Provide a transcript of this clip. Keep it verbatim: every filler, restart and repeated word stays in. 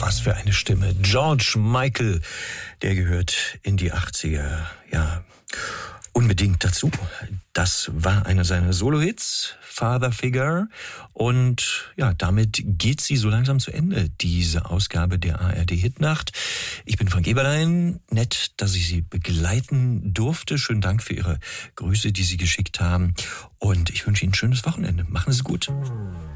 was für eine Stimme. George Michael, der gehört in die achtziger, ja, unbedingt dazu. Das war einer seiner Solo-Hits, Father Figure. Und ja, damit geht sie so langsam zu Ende, diese Ausgabe der A R D-Hitnacht. Ich bin Frank Eberlein. Nett, dass ich Sie begleiten durfte. Schönen Dank für Ihre Grüße, die Sie geschickt haben. Und ich wünsche Ihnen ein schönes Wochenende. Machen Sie es gut.